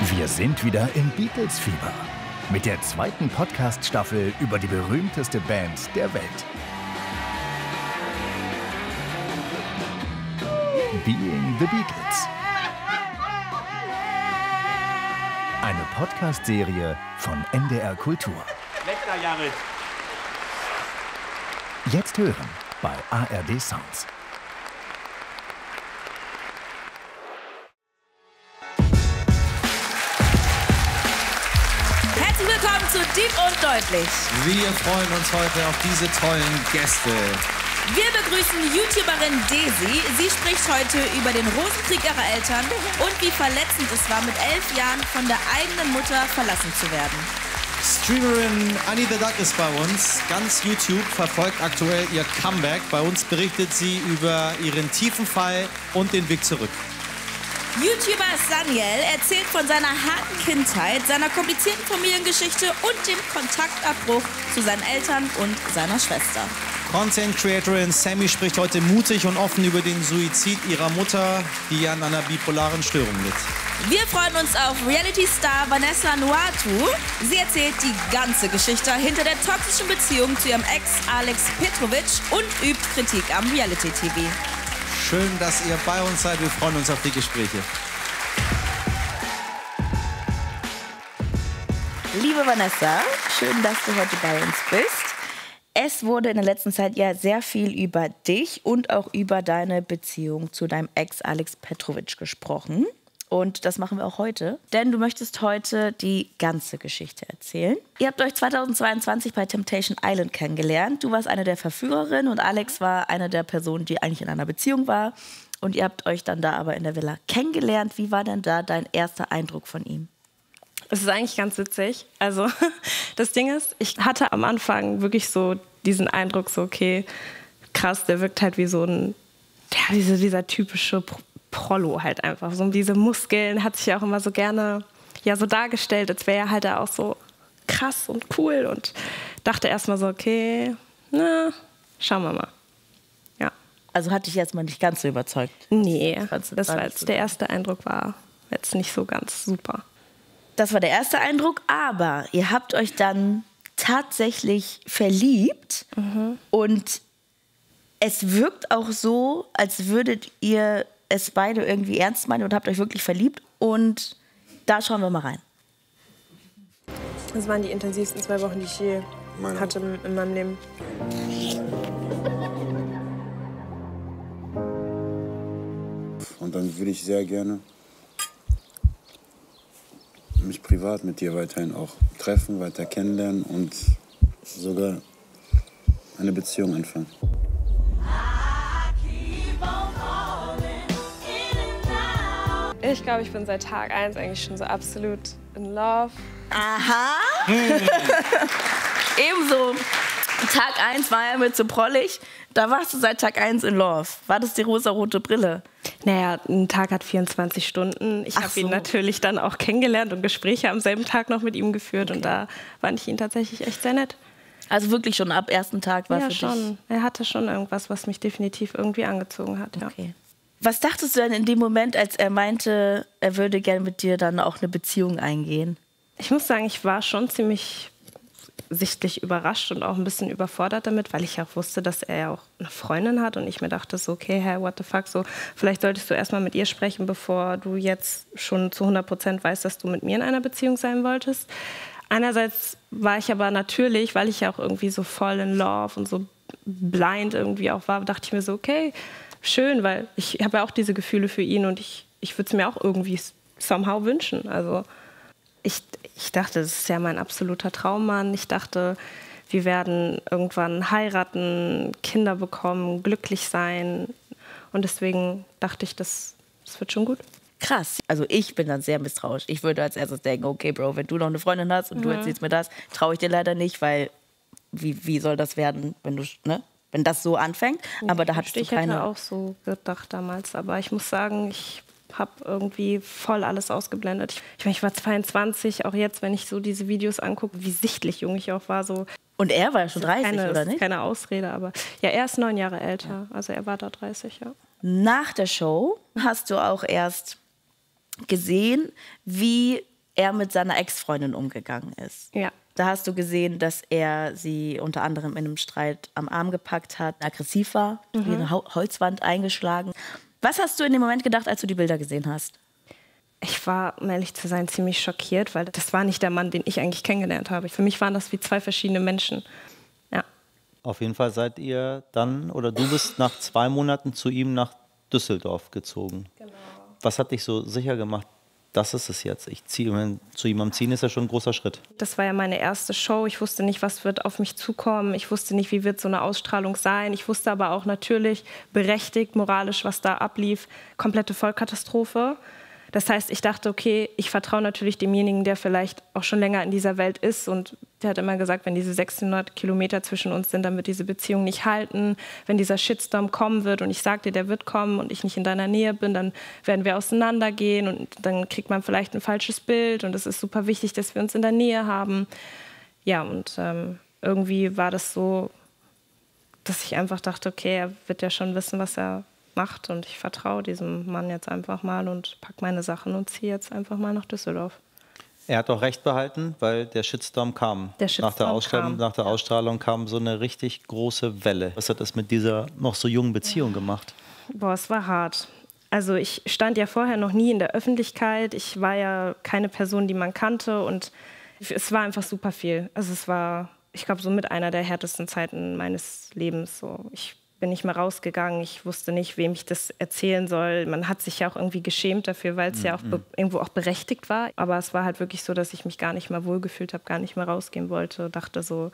Wir sind wieder im Beatles-Fieber mit der zweiten Podcast-Staffel über die berühmteste Band der Welt. Being the Beatles. Eine Podcast-Serie von NDR Kultur. Letzter Jahre. Jetzt hören bei ARD Sounds. Herzlich willkommen zu Deep und Deutlich. Wir freuen uns heute auf diese tollen Gäste. Wir begrüßen YouTuberin Desi. Sie spricht heute über den Rosenkrieg ihrer Eltern und wie verletzend es war, mit 11 Jahren von der eigenen Mutter verlassen zu werden. Streamerin Annie the Duck ist bei uns. Ganz YouTube verfolgt aktuell ihr Comeback. Bei uns berichtet sie über ihren tiefen Fall und den Weg zurück. YouTuber Saniel erzählt von seiner harten Kindheit, seiner komplizierten Familiengeschichte und dem Kontaktabbruch zu seinen Eltern und seiner Schwester. Content Creatorin Sammy spricht heute mutig und offen über den Suizid ihrer Mutter, die an einer bipolaren Störung litt. Wir freuen uns auf Reality-Star Vanessa Nuatu. Sie erzählt die ganze Geschichte hinter der toxischen Beziehung zu ihrem Ex Alex Petrovic und übt Kritik am Reality-TV. Schön, dass ihr bei uns seid. Wir freuen uns auf die Gespräche. Liebe Vanessa, schön, dass du heute bei uns bist. Es wurde in der letzten Zeit ja sehr viel über dich und auch über deine Beziehung zu deinem Ex Alex Petrovic gesprochen. Und das machen wir auch heute, denn du möchtest heute die ganze Geschichte erzählen. Ihr habt euch 2022 bei Temptation Island kennengelernt. Du warst eine der Verführerinnen und Alex war eine der Personen, die eigentlich in einer Beziehung war. Und ihr habt euch dann da aber in der Villa kennengelernt. Wie war denn da dein erster Eindruck von ihm? Es ist eigentlich ganz witzig. Also das Ding ist, ich hatte am Anfang wirklich so diesen Eindruck, so okay, krass, der wirkt halt wie so ein, ja, dieser typische Prollo halt einfach. So diese Muskeln, hat sich ja auch immer so gerne ja, so dargestellt, als wäre er halt da auch so krass und cool und dachte erstmal so, okay, na, schauen wir mal. Ja. Also hat dich jetzt mal nicht ganz so überzeugt? Nee, das war jetzt, der erste Eindruck war jetzt nicht so ganz super. Das war der erste Eindruck, aber ihr habt euch dann tatsächlich verliebt und es wirkt auch so, als würdet ihr es beide irgendwie ernst meinen und habt euch wirklich verliebt und da schauen wir mal rein. Das waren die intensivsten 2 Wochen, die ich je hatte in meinem Leben. Und dann würde ich sehr gerne mich privat mit dir weiterhin auch treffen, weiter kennenlernen und sogar eine Beziehung anfangen. Ich glaube, ich bin seit Tag 1 eigentlich schon so absolut in love. Aha! Ebenso. Tag 1 war er mit so prollig. Da warst du seit Tag 1 in love. War das die rosarote Brille? Naja, ein Tag hat 24 Stunden. Ich habe ihn natürlich dann auch kennengelernt und Gespräche am selben Tag noch mit ihm geführt. Okay. Und da fand ich ihn tatsächlich echt sehr nett. Also wirklich schon ab ersten Tag war ja, für dich? Ja, schon. Er hatte schon irgendwas, was mich definitiv irgendwie angezogen hat. Ja. Okay. Was dachtest du denn in dem Moment, als er meinte, er würde gerne mit dir dann auch eine Beziehung eingehen? Ich muss sagen, ich war schon ziemlich sichtlich überrascht und auch ein bisschen überfordert damit, weil ich auch wusste, dass er ja auch eine Freundin hat und ich mir dachte so, okay, hey, what the fuck, so, vielleicht solltest du erstmal mit ihr sprechen, bevor du jetzt schon zu 100% weißt, dass du mit mir in einer Beziehung sein wolltest. Einerseits war ich aber natürlich, weil ich ja auch irgendwie so voll in love und so blind irgendwie auch war, dachte ich mir so, okay, schön, weil ich habe ja auch diese Gefühle für ihn und ich würde es mir auch irgendwie somehow wünschen. Also ich dachte, das ist ja mein absoluter Traummann. Ich dachte, wir werden irgendwann heiraten, Kinder bekommen, glücklich sein. Und deswegen dachte ich, das wird schon gut. Krass. Also ich bin dann sehr misstrauisch. Ich würde als erstes denken, okay, Bro, wenn du noch eine Freundin hast und du erzählst mir das, traue ich dir leider nicht, weil wie soll das werden, wenn du, ne? Wenn das so anfängt? Aber da hattest du keine... Ich hätte auch so gedacht damals, aber ich muss sagen, ich habe irgendwie voll alles ausgeblendet. Ich meine, ich war 22, auch jetzt, wenn ich so diese Videos angucke, wie sichtlich jung ich auch war. So. Und er war ja schon 30, oder nicht? Keine Ausrede, aber ja, er ist 9 Jahre älter. Ja. Also er war da 30, ja. Nach der Show hast du auch erst gesehen, wie er mit seiner Ex-Freundin umgegangen ist. Ja. Da hast du gesehen, dass er sie unter anderem in einem Streit am Arm gepackt hat, aggressiv war, wie eine Holzwand eingeschlagen. Was hast du in dem Moment gedacht, als du die Bilder gesehen hast? Ich war, um ehrlich zu sein, ziemlich schockiert, weil das war nicht der Mann, den ich eigentlich kennengelernt habe. Für mich waren das wie 2 verschiedene Menschen. Ja. Auf jeden Fall seid ihr dann, oder du bist nach 2 Monaten zu ihm nach Düsseldorf gezogen. Genau. Was hat dich so sicher gemacht? Das ist es jetzt. Zu jemandem ziehen ist ja schon ein großer Schritt. Das war ja meine erste Show. Ich wusste nicht, was wird auf mich zukommen. Ich wusste nicht, wie wird so eine Ausstrahlung sein. Ich wusste aber auch natürlich berechtigt, moralisch, was da ablief. Komplette Vollkatastrophe. Das heißt, ich dachte, okay, ich vertraue natürlich demjenigen, der vielleicht auch schon länger in dieser Welt ist. Und der hat immer gesagt, wenn diese 600 Kilometer zwischen uns sind, dann wird diese Beziehung nicht halten. Wenn dieser Shitstorm kommen wird und ich sage dir, der wird kommen und ich nicht in deiner Nähe bin, dann werden wir auseinandergehen und dann kriegt man vielleicht ein falsches Bild. Und es ist super wichtig, dass wir uns in der Nähe haben. Ja, und irgendwie war das so, dass ich einfach dachte, okay, er wird ja schon wissen, was er macht und ich vertraue diesem Mann jetzt einfach mal und packe meine Sachen und ziehe jetzt einfach mal nach Düsseldorf. Er hat auch recht behalten, weil der Shitstorm kam. Nach der Ausstrahlung kam so eine richtig große Welle. Was hat das mit dieser noch so jungen Beziehung gemacht? Boah, es war hart. Also ich stand ja vorher noch nie in der Öffentlichkeit. Ich war ja keine Person, die man kannte und es war einfach super viel. Also es war, ich glaube, so mit einer der härtesten Zeiten meines Lebens. So, ich bin nicht mehr rausgegangen. Ich wusste nicht, wem ich das erzählen soll. Man hat sich ja auch irgendwie geschämt dafür, weil es ja auch irgendwo auch berechtigt war. Aber es war halt wirklich so, dass ich mich gar nicht mehr wohlgefühlt habe, gar nicht mehr rausgehen wollte. Dachte so,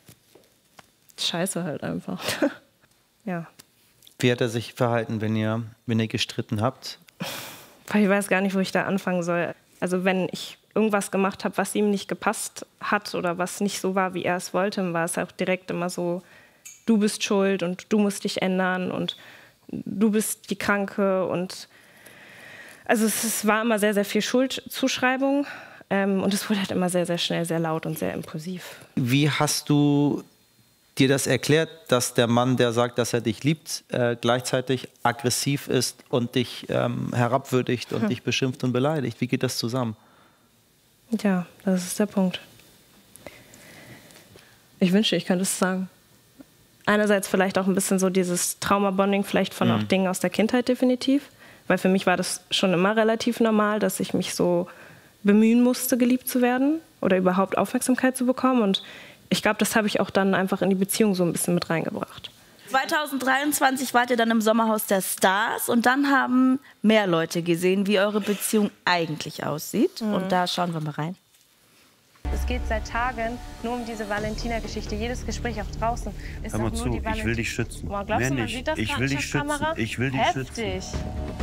scheiße halt einfach. Ja. Wie hat er sich verhalten, wenn ihr gestritten habt? Ich weiß gar nicht, wo ich da anfangen soll. Also wenn ich irgendwas gemacht habe, was ihm nicht gepasst hat oder was nicht so war, wie er es wollte, dann war es auch direkt immer so, du bist schuld und du musst dich ändern und du bist die Kranke. Und also es war immer sehr, sehr viel Schuldzuschreibung und es wurde halt immer sehr, sehr schnell, sehr laut und sehr impulsiv. Wie hast du dir das erklärt, dass der Mann, der sagt, dass er dich liebt, gleichzeitig aggressiv ist und dich herabwürdigt und dich beschimpft und beleidigt? Wie geht das zusammen? Ja, das ist der Punkt. Ich wünschte, ich könnte es sagen. Einerseits vielleicht auch ein bisschen so dieses Trauma-Bonding, vielleicht von auch Dingen aus der Kindheit definitiv. Weil für mich war das schon immer relativ normal, dass ich mich so bemühen musste, geliebt zu werden oder überhaupt Aufmerksamkeit zu bekommen. Und ich glaube, das habe ich auch dann einfach in die Beziehung so ein bisschen mit reingebracht. 2023 wart ihr dann im Sommerhaus der Stars und dann haben mehr Leute gesehen, wie eure Beziehung eigentlich aussieht. Und da schauen wir mal rein. Es geht seit Tagen nur um diese Valentina-Geschichte. Jedes Gespräch auch draußen ist Hör mal auch nur zu, die ich will dich schützen. Boah, glaubst Mehr du, man nicht. sieht das Ich will dich schützen. Kamera? Ich will dich Heftig. schützen.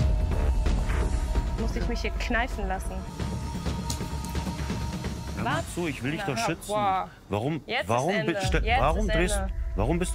Muss ich mich hier kneifen lassen. Hör mal zu, ich will dich doch schützen. Boah. Warum Jetzt ist Ende. bist du